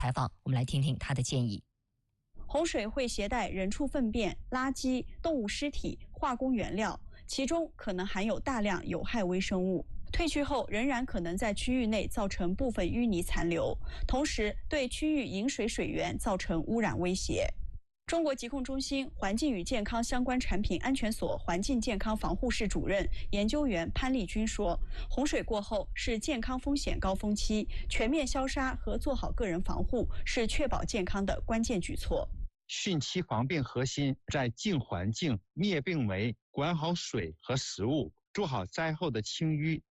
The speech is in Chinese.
采访，我们来听听他的建议。 洪水会携带人畜粪便、垃圾、动物尸体、化工原料，其中可能含有大量有害微生物。退去后仍然可能在区域内造成部分淤泥残留，同时对区域饮水水源造成污染威胁。中国疾控中心环境与健康相关产品安全所环境健康防护室主任研究员潘丽君说，洪水过后是健康风险高峰期，全面消杀和做好个人防护是确保健康的关键举措。 汛期防病核心在净环境、灭病媒、管好水和食物，做好灾后的清淤